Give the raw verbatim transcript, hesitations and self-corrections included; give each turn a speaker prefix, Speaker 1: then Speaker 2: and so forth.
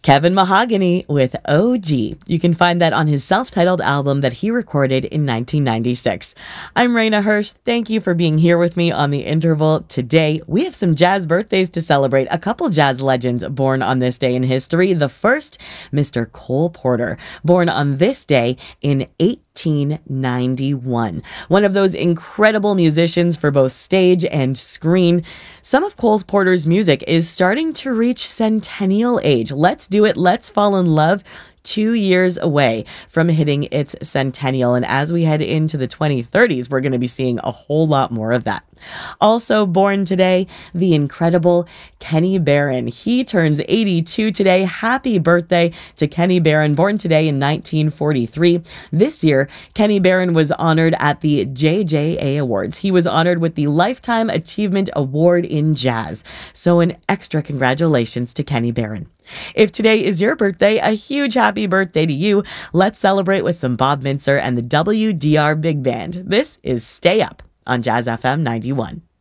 Speaker 1: Kevin Mahogany with O G. You can find that on his self-titled album that he recorded in nineteen ninety-six. I'm Raina Hirsch. Thank you for being here with me on The Interval. Today, we have some jazz birthdays to celebrate. A couple jazz legends born on this day in history. The first, Mister Cole Porter, born on this day in eighteen ninety-one. One of those incredible musicians for both stage and screen. Some of Cole Porter's music is starting to reach centennial age. Let's Do It, Let's Fall in Love, two years away from hitting its centennial. And as we head into the twenty thirties, we're going to be seeing a whole lot more of that. Also born today, the incredible Kenny Barron. He turns eighty-two today. Happy birthday to Kenny Barron, born today in nineteen forty-three. This year, Kenny Barron was honored at the J J A Awards. He was honored with the Lifetime Achievement Award in Jazz. So an extra congratulations to Kenny Barron. If today is your birthday, a huge happy birthday to you. Let's celebrate with some Bob Mintzer and the W D R Big Band. This is Stay Up on Jazz F M ninety-one.